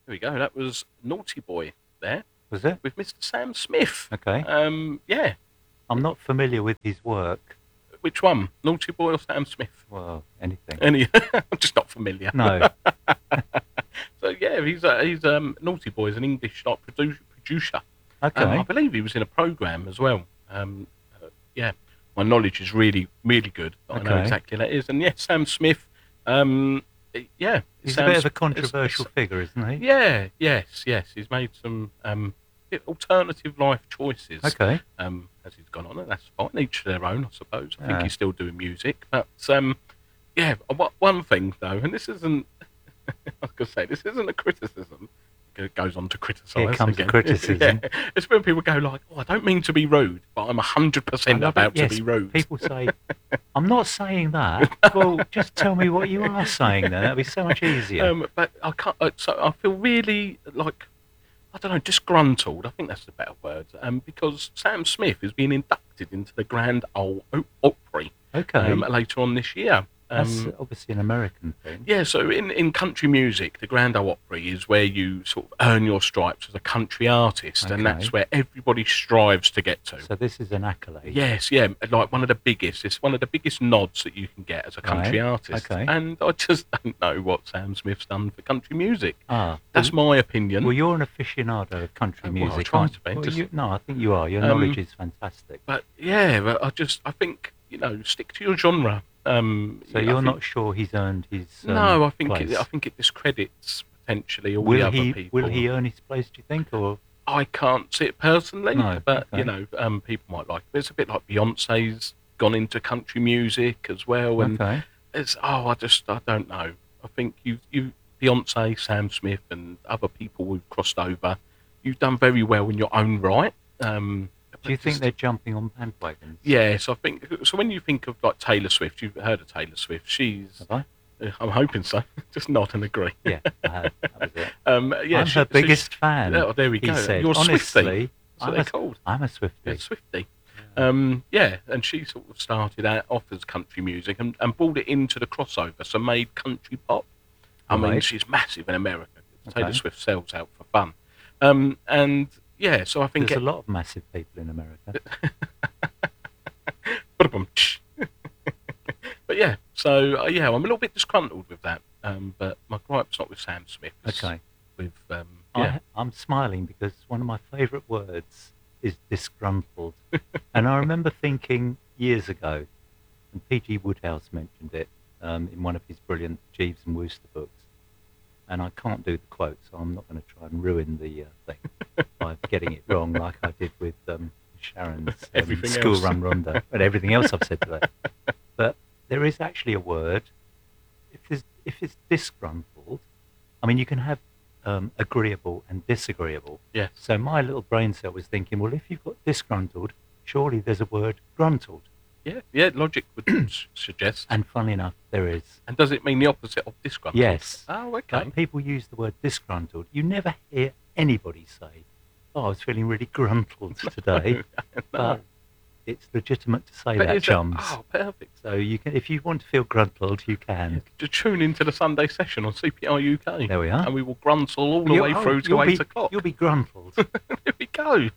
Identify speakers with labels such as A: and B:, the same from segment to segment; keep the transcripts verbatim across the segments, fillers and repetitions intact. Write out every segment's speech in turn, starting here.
A: There we go. That was Naughty Boy there
B: Was it?
A: with Mister Sam Smith.
B: Okay.
A: Um, yeah.
B: I'm not familiar with his work.
A: Which one? Naughty Boy or Sam Smith?
B: Well, anything.
A: Any? I'm just not familiar.
B: No.
A: So yeah, he's uh, he's um, Naughty Boy is an English like produ- producer.
B: Okay.
A: Um, I believe he was in a program as well. Um, uh, yeah, my knowledge is really really good. I know
B: Okay.
A: exactly that is. And yes, Sam Smith. Um, yeah,
B: He's
A: Sam
B: a bit of a
A: Sm-
B: controversial
A: it's-
B: figure, isn't he?
A: Yeah, yes, yes. He's made some um, alternative life choices.
B: Okay.
A: Um, as he's gone on, and that's fine. Each to their own, I suppose. I
B: Yeah.
A: think he's still doing music, but um, yeah. wha- One thing though, and this isn't. I was going to say this isn't a criticism. It goes on to criticise.
B: Here comes the
A: again.
B: criticism.
A: Yeah. It's when people go like, "Oh, I don't mean to be rude, but I'm hundred
B: I
A: percent
B: love it.
A: about
B: Yes,
A: to be rude."
B: people say, I'm not saying that. Well, just tell me what you are saying then. That'd be so much easier.
A: Um, but I can't. Uh, so I feel really like I don't know, disgruntled. I think that's the better word. Um, because Sam Smith is being inducted into the Grand Ole Opry
B: Okay.
A: um, later on this year.
B: That's
A: Um,
B: obviously an American thing.
A: yeah, so in, in country music, the Grand Ole Opry is where you sort of earn your stripes as a country artist, and
B: Okay.
A: that's where everybody strives to get to.
B: So this is an accolade.
A: Yes, yeah, like one of the biggest. It's one of the biggest nods that you can get as a country
B: Right,
A: artist.
B: okay.
A: And I just don't know what Sam Smith's done for country music.
B: Ah,
A: That's
B: well,
A: my opinion.
B: well, you're an aficionado of country
A: Uh, well, I
B: music.
A: try
B: aren't
A: to be,
B: Well,
A: just-
B: you, no, I think you are. Your
A: Um,
B: knowledge is fantastic.
A: But yeah, but I just I think you know stick to your genre. Um,
B: So
A: I
B: you're
A: think-
B: not sure he's earned his um,
A: No, I think
B: place?
A: it, I think it discredits potentially all the
B: will
A: other
B: he
A: people.
B: will he earn his place? Do you think? Or
A: I can't see it personally,
B: No,
A: but
B: okay.
A: you know, um, people might like it. It's a bit like Beyonce's gone into country music as well, and
B: okay,
A: it's oh, I just I don't know. I think you you Beyonce, Sam Smith, and other people who've crossed over, you've done very well in your own right. Um,
B: do you
A: but
B: think
A: just-
B: they're jumping on bandwagons?
A: Yes, I think so. When you think of like Taylor Swift, you've heard of Taylor Swift. She's,
B: Have I?
A: uh, I'm hoping so. Just nod and agree.
B: Yeah, I have. That was it.
A: Um, yeah,
B: I'm
A: she-
B: her
A: so
B: biggest fan.
A: she- oh, there we
B: he
A: go.
B: said.
A: You're a Swiftie.
B: Honestly,
A: That's what
B: I'm
A: they're
B: a,
A: called.
B: I'm a Swiftie.
A: Yeah, Swifty. Um, yeah, and she sort of started out off as country music and, and brought it into the crossover, so made country pop. I mean,
B: Right.
A: she's massive in America. Taylor
B: Okay.
A: Swift sells out for fun. Um, and yeah, so I think
B: There's
A: it,
B: a lot of massive people in America.
A: Ba-da-bum, tsh. But yeah, so uh, yeah, I'm a little bit disgruntled with that. Um, but my gripe's not with Sam Smith. It's
B: Okay.
A: With um, yeah,
B: I, I'm smiling because one of my favourite words is disgruntled. And I remember thinking years ago, and P G Woodhouse mentioned it um, in one of his brilliant Jeeves and Wooster books. And I can't do the quote, so I'm not going to try and ruin the uh, thing by getting it wrong like I did with um, Sharon's um,
A: Everything
B: school
A: else.
B: run ronda and everything else I've said today. But there is actually a word. If it's, if it's disgruntled, I mean, you can have um, agreeable and disagreeable.
A: yes.
B: So my little brain cell was thinking, well, if you've got disgruntled, surely there's a word gruntled.
A: Yeah, yeah, logic would s- suggest.
B: And funnily enough, there is.
A: And does it mean the opposite of disgruntled?
B: Yes.
A: Oh, okay.
B: But people use the word disgruntled. You never hear anybody say, oh, I was feeling really gruntled today.
A: no.
B: But it's legitimate to say
A: But
B: that,
A: is it-
B: chums.
A: Oh, perfect.
B: So you can, if you want to feel gruntled, you can.
A: To tune into the Sunday session on C P R U K.
B: There we are.
A: And we will gruntle all the
B: You-
A: way
B: oh,
A: through to
B: you'll
A: eight
B: be,
A: o'clock.
B: You'll be gruntled.
A: There we go.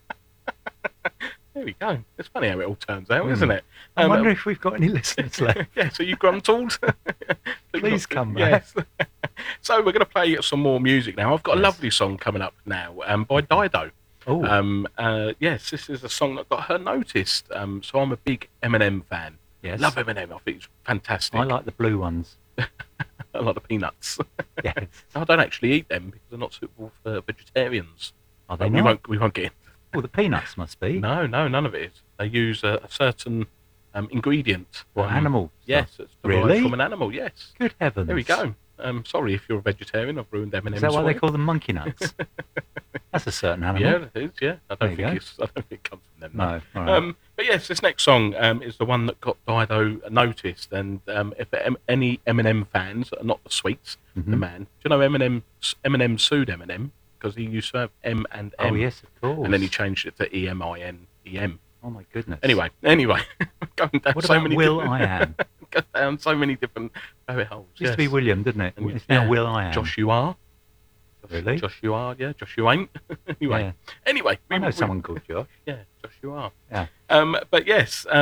A: There we go. It's funny how it all turns out,
B: Hmm.
A: isn't it?
B: I
A: Um,
B: wonder if we've got any listeners left.
A: yeah, so you gruntled?
B: Please come
A: Yes. So we're going to play some more music now. I've got a
B: Yes.
A: lovely song coming up now um, by Dido.
B: Oh,
A: Um, uh, yes, this is a song that got her noticed. Um, so I'm a big Eminem fan.
B: yes.
A: Love Eminem. I think it's fantastic.
B: I like the blue ones.
A: a lot of peanuts.
B: Yes.
A: I don't actually eat them because they're not suitable for vegetarians.
B: Are they
A: But we
B: not?
A: won't. We won't get.
B: Well, the peanuts must be.
A: No, no, none of it is. They use a, a certain um, ingredient.
B: What,
A: um,
B: animal stuff?
A: Yes, it's derived
B: Really?
A: from an animal. Yes.
B: Good heavens.
A: There we go. Um, sorry if you're a vegetarian. I've ruined M and M's.
B: Is that why
A: for
B: they
A: you.
B: call them monkey nuts? That's a certain animal.
A: Yeah, it is. Yeah, I
B: There
A: don't
B: you
A: think
B: go.
A: it's. I don't think it comes from them.
B: No. All right.
A: Um, but yes, this next song um, is the one that got Dido noticed. And um, if M- any Eminem fans, not the sweets, the
B: Mhm.
A: man, do you know Eminem? Eminem sued Eminem because he used to have M and M,
B: Oh, yes, of course.
A: and then he changed it to E M I N E M.
B: Oh, my goodness.
A: Anyway, anyway, going down
B: What
A: so
B: about
A: many
B: Will
A: different,
B: I Am?
A: going down so many different rabbit holes.
B: It used to
A: yes.
B: be William, didn't it?
A: And
B: It's
A: yeah,
B: now Will I Am.
A: Josh, you are.
B: Really?
A: Josh, you are, yeah. Josh, you ain't. anyway,
B: Yeah.
A: anyway,
B: I know
A: we-
B: someone called Josh.
A: Yeah, Josh, you are.
B: Yeah.
A: Um, but yes.